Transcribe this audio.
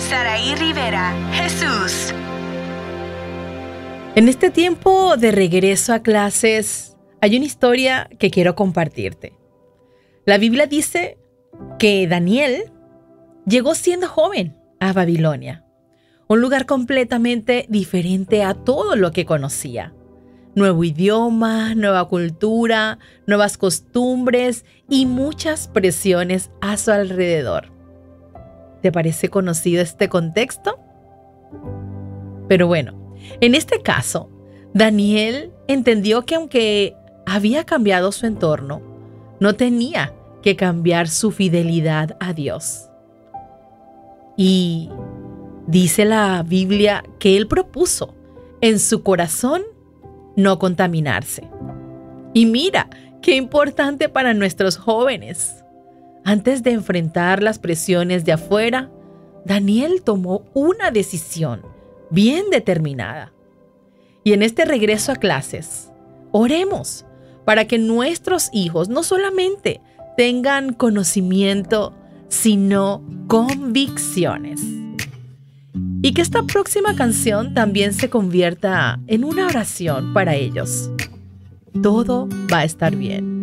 Saraí Rivera, Jesús. En este tiempo de regreso a clases, hay una historia que quiero compartirte. La Biblia dice que Daniel llegó siendo joven a Babilonia, un lugar completamente diferente a todo lo que conocía. Nuevo idioma, nueva cultura, nuevas costumbres y muchas presiones a su alrededor. ¿Te parece conocido este contexto? Pero bueno, en este caso, Daniel entendió que aunque había cambiado su entorno, no tenía que cambiar su fidelidad a Dios. Y dice la Biblia que él propuso en su corazón no contaminarse. Y mira, qué importante para nuestros jóvenes. Antes de enfrentar las presiones de afuera, Daniel tomó una decisión bien determinada. Y en este regreso a clases, oremos para que nuestros hijos no solamente tengan conocimiento, sino convicciones. Y que esta próxima canción también se convierta en una oración para ellos. Todo va a estar bien.